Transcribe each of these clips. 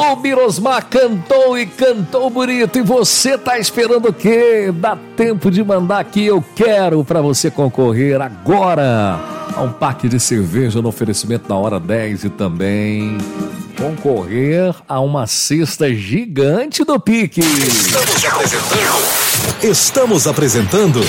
O Birosmar cantou e cantou bonito. E você tá esperando o quê? Dá tempo de mandar aqui eu quero para você concorrer agora a um pack de cerveja no oferecimento na hora 10 e também concorrer a uma cesta gigante do Pique. Estamos apresentando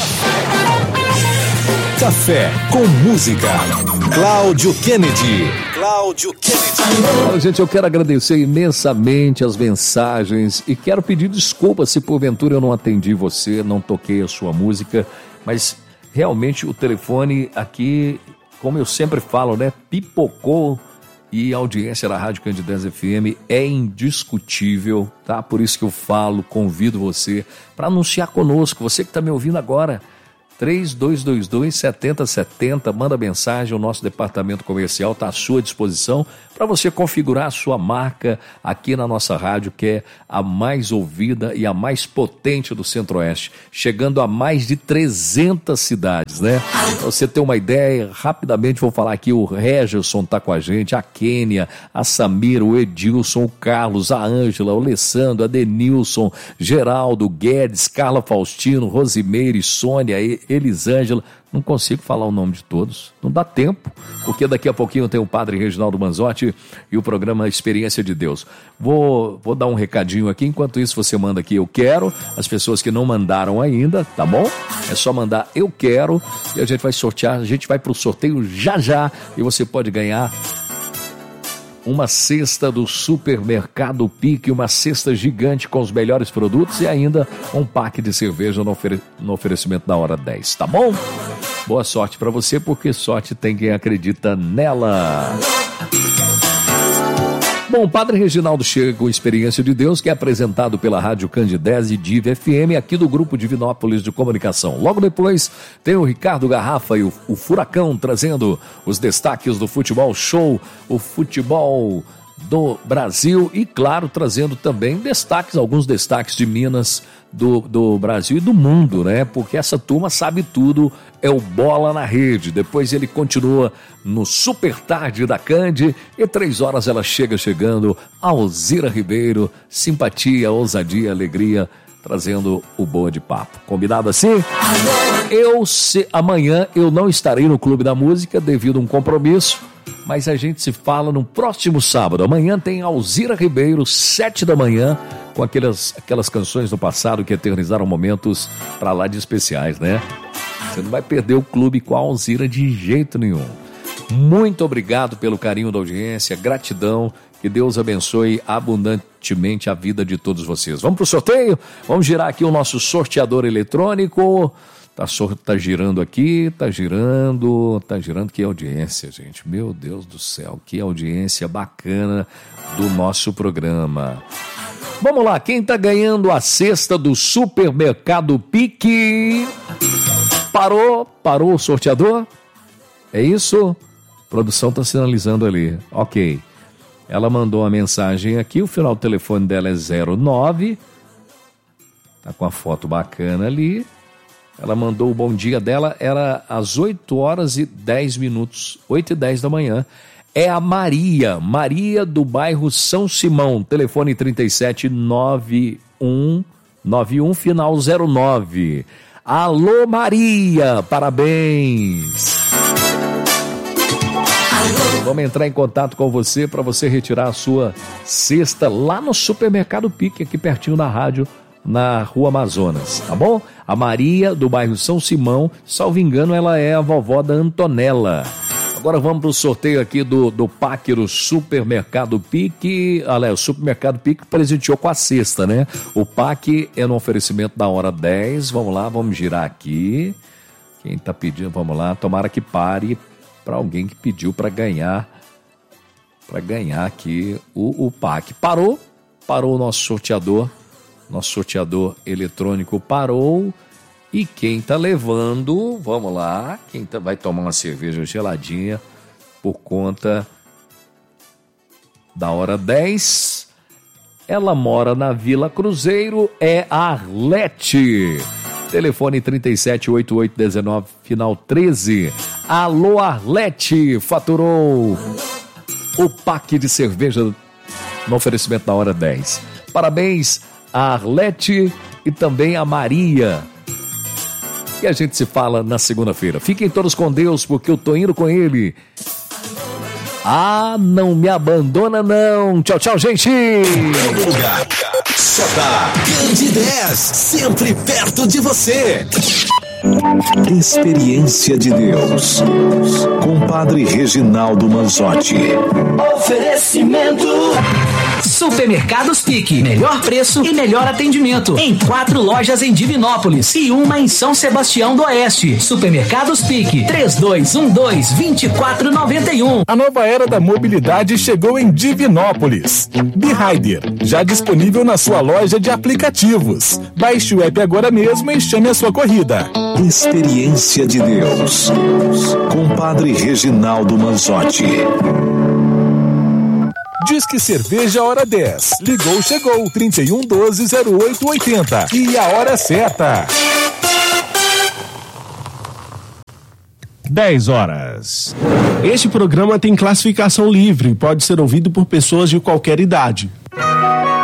Café com Música. Cláudio Kennedy. Olha, gente, eu quero agradecer imensamente as mensagens e quero pedir desculpas se porventura eu não atendi você, não toquei a sua música, mas realmente o telefone aqui, como eu sempre falo, né, pipocou. E a audiência da Rádio Candidez FM é indiscutível, tá? Por isso que eu falo, convido você para anunciar conosco. Você que está me ouvindo agora, 3222-7070, manda mensagem, o nosso departamento comercial está à sua disposição para você configurar a sua marca aqui na nossa rádio, que é a mais ouvida e a mais potente do Centro-Oeste, chegando a mais de 300 cidades, né? Pra você ter uma ideia, rapidamente vou falar aqui, o Regerson está com a gente, a Kênia, a Samira, o Edilson, o Carlos, a Ângela, o Alessandro, a Denilson, Geraldo, Guedes, Carla Faustino, Rosimeire, Sônia, Elisângela. Não consigo falar o nome de todos, não dá tempo, porque daqui a pouquinho tem o Padre Reginaldo Manzotti e o programa Experiência de Deus. Vou dar um recadinho aqui, enquanto isso você manda aqui eu quero, as pessoas que não mandaram ainda, tá bom? É só mandar eu quero e a gente vai sortear, a gente vai pro sorteio já e você pode ganhar uma cesta do Supermercado Pique, uma cesta gigante com os melhores produtos e ainda um pack de cerveja no oferecimento da hora 10, tá bom? Boa sorte pra você, porque sorte tem quem acredita nela. Bom, o Padre Reginaldo chega com Experiência de Deus, que é apresentado pela Rádio Candidez e Diva FM, aqui do Grupo Divinópolis de Comunicação. Logo depois tem o Ricardo Garrafa e o Furacão trazendo os destaques do futebol show, o futebol do Brasil e, claro, trazendo também alguns destaques de Minas, do Brasil e do mundo, né? Porque essa turma sabe tudo, é o Bola na Rede. Depois ele continua no Super Tarde da Cande e 3 horas ela chegando, Alzira Ribeiro, simpatia, ousadia, alegria, trazendo o Boa de Papo. Combinado assim? Amanhã eu não estarei no Clube da Música devido a um compromisso, mas a gente se fala no próximo sábado. Amanhã tem Alzira Ribeiro, 7 da manhã, com aquelas canções do passado que eternizaram momentos pra lá de especiais, né? Você não vai perder o clube com a Alzira de jeito nenhum. Muito obrigado pelo carinho da audiência, gratidão, que Deus abençoe abundantemente a vida de todos vocês. Vamos pro sorteio? Vamos girar aqui o nosso sorteador eletrônico. Tá girando aqui, tá girando, que audiência, gente. Meu Deus do céu, que audiência bacana do nosso programa. Vamos lá, quem tá ganhando a cesta do Supermercado Pique? Parou o sorteador? É isso? A produção tá sinalizando ali, ok. Ela mandou uma mensagem aqui, o final do telefone dela é 09. Tá com a foto bacana ali. Ela mandou o bom dia dela, era às 8 horas e 10 minutos, 8 e 10 da manhã. É a Maria do bairro São Simão, telefone 379191, final 09. Alô Maria, parabéns! Vamos entrar em contato com você para você retirar a sua cesta lá no Supermercado Pique, aqui pertinho da rádio, na Rua Amazonas, tá bom? A Maria, do bairro São Simão, salvo engano, ela é a vovó da Antonella. Agora vamos pro sorteio aqui do pack do Supermercado Pique. Olha, o Supermercado Pique presenteou com a cesta, né? O pack é no oferecimento da hora 10. Vamos lá, vamos girar aqui. Quem tá pedindo, vamos lá. Tomara que pare para alguém que pediu para ganhar aqui o pack. Parou o nosso sorteador. Nosso sorteador eletrônico parou. E quem tá levando, vamos lá, vai tomar uma cerveja geladinha por conta da hora 10. Ela mora na Vila Cruzeiro, é a Arlete. Telefone 378819, final 13. Alô Arlete, faturou o pack de cerveja no oferecimento da Hora 10. Parabéns a Arlete e também a Maria. E a gente se fala na segunda-feira. Fiquem todos com Deus, porque eu tô indo com ele. Ah, não me abandona não. Tchau, tchau, gente. Todo lugar. Só dá Grande 10, sempre perto de você. Experiência de Deus, com Padre Reginaldo Manzotti. Oferecimento Supermercados Pique, melhor preço e melhor atendimento, em 4 lojas em Divinópolis e uma em São Sebastião do Oeste. Supermercados Pique, 3212-2491. A nova era da mobilidade chegou em Divinópolis. BeRider, já disponível na sua loja de aplicativos. Baixe o app agora mesmo e chame a sua corrida. Experiência de Deus, com Padre Reginaldo Manzotti. Disque Cerveja Hora 10. Ligou, chegou. 3112-0880. E a hora certa. 10 horas. Este programa tem classificação livre e pode ser ouvido por pessoas de qualquer idade.